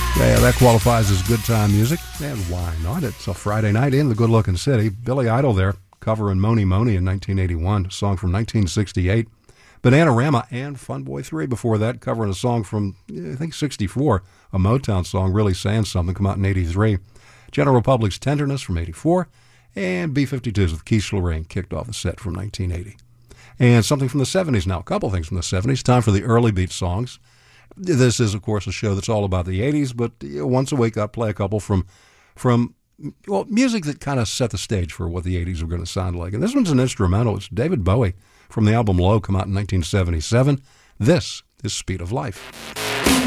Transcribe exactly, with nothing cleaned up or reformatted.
Yeah, that qualifies as good time music, and why not? It's a Friday night in the good-looking city. Billy Idol there, covering Mony Mony in nineteen eighty-one, a song from nineteen sixty-eight. Bananarama and Funboy three before that, covering a song from, I think, sixty-four, a Motown song, Really Saying Something, come out in eighty-three. General Republic's Tenderness from eighty-four, and B fifty-twos with Keith Lorraine kicked off the set from nineteen eighty. And something from the seventies now, a couple things from the seventies. Time for the early beat songs. This is, of course, a show that's all about the eighties, but you know, once a week I play a couple from, from well, music that kind of set the stage for what the eighties were going to sound like. And this one's an instrumental. It's David Bowie from the album Low, come out in nineteen seventy-seven. This is Speed of Life.